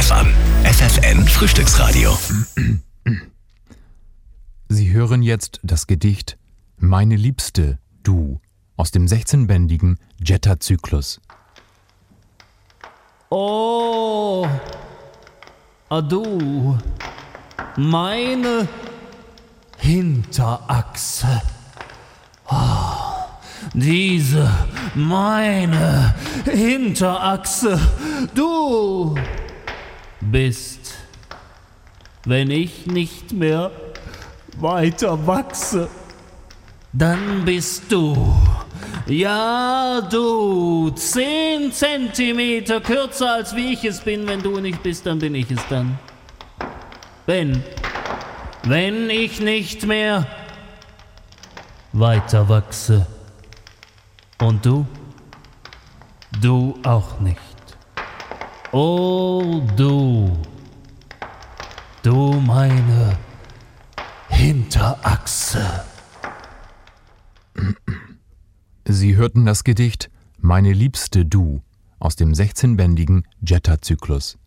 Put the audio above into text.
Stefan. FFN Frühstücksradio. Sie hören jetzt das Gedicht Meine Liebste, du aus dem 16-bändigen Jetta-Zyklus. Oh, du, meine Hinterachse. Diese meine Hinterachse. Du bist, wenn ich nicht mehr weiter wachse, dann bist du, ja du, 10 Zentimeter kürzer als wie ich es bin. Wenn du nicht bist, dann bin ich es dann. Wenn ich nicht mehr weiter wachse. Und du auch nicht. Oh du meine Hinterachse. Sie hörten das Gedicht Meine Liebste, du aus dem 16-bändigen Jetta-Zyklus.